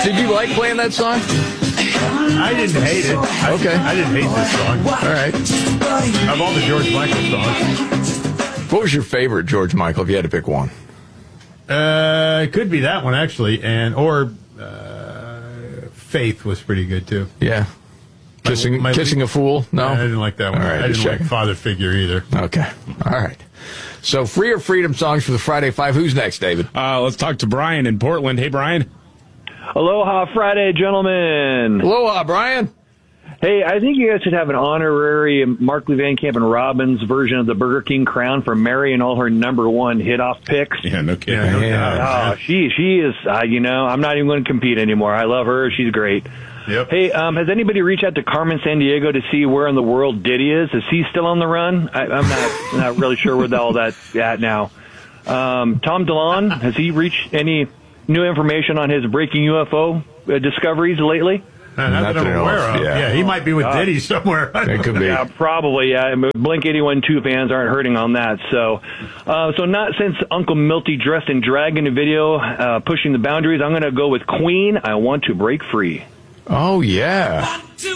Did you like playing that song? I didn't hate it. Okay. I didn't hate this song. All right. Of all the George Michael songs. What was your favorite George Michael if you had to pick one? It could be that one, actually. Or Faith was pretty good, too. Yeah. Kissing a Fool? No? I didn't like that one. All right, I didn't checking. like Father Figure either. Okay. All right. So, Free or Freedom songs for the Friday Five. Who's next, David? Let's talk to Brian in Portland. Hey, Brian. Aloha Friday, gentlemen. Aloha, Brian. Hey, I think you guys should have an honorary Markley, Van Camp, and Robbins version of the Burger King crown for Mary and all her number one hit-off picks. Yeah, no kidding. Yeah. Oh, she is, I'm not even going to compete anymore. I love her. She's great. Yep. Hey, has anybody reached out to Carmen Sandiego to see where in the world Diddy is? Is he still on the run? I'm not really sure where all that's at now. Tom DeLonge, has he reached any new information on his breaking UFO discoveries lately? Not that I'm aware of. Yeah, he might be with Diddy somewhere. It could be. Yeah, probably. Yeah, Blink-182 fans aren't hurting on that. So not since Uncle Milty dressed in drag in a video pushing the boundaries. I'm going to go with Queen. I want to break free. Oh, yeah.